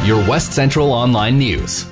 your West Central Online News.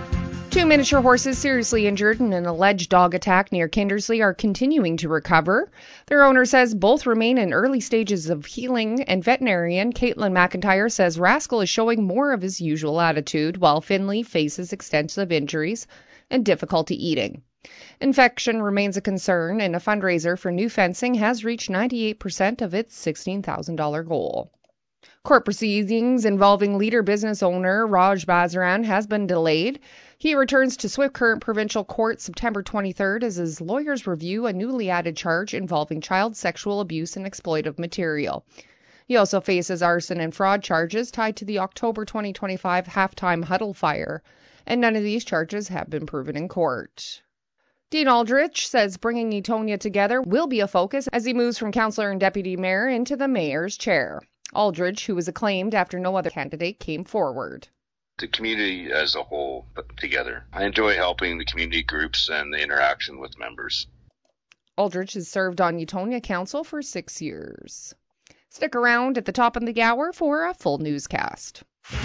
2 miniature horses seriously injured in an alleged dog attack near Kindersley are continuing to recover. Their owner says both remain in early stages of healing, and veterinarian Caitlin McIntyre says Rascal is showing more of his usual attitude, while Finley faces extensive injuries and difficulty eating. Infection remains a concern, and a fundraiser for new fencing has reached 98% of its $16,000 goal. Court proceedings involving Leader business owner Raj Bazaran has been delayed. He returns to Swift Current Provincial Court September 23rd as his lawyers review a newly added charge involving child sexual abuse and exploitive material. He also faces arson and fraud charges tied to the October 2025 halftime huddle fire, and none of these charges have been proven in court. Dean Aldrich says bringing Etonia together will be a focus as he moves from councillor and deputy mayor into the mayor's chair. Aldridge, who was acclaimed after no other candidate came forward. The community as a whole put together. I enjoy helping the community groups and the interaction with members. Aldridge has served on Etonia Council for 6 years. Stick around at the top of the hour for a full newscast.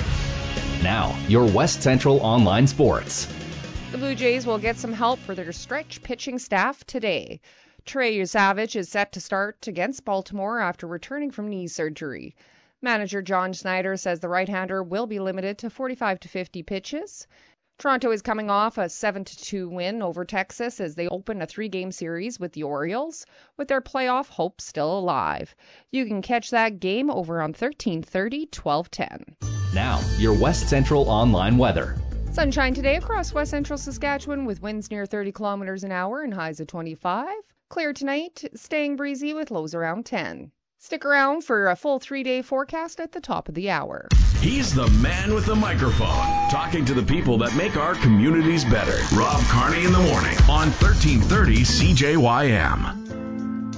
Now, your West Central Online Sports. The Blue Jays will get some help for their stretch pitching staff today. Trey Yusavich is set to start against Baltimore after returning from knee surgery. Manager John Snyder says the right-hander will be limited to 45 to 50 pitches. Toronto is coming off a 7-2 win over Texas as they open a 3-game series with the Orioles, with their playoff hopes still alive. You can catch that game over on 1330 1210. Now, your West Central Online weather. Sunshine today across West Central Saskatchewan with winds near 30 kilometers an hour and highs of 25. Clear tonight, staying breezy with lows around 10. Stick around for a full 3-day forecast at the top of the hour. He's the man with the microphone, talking to the people that make our communities better. Rob Carney in the morning on 1330 CJYM.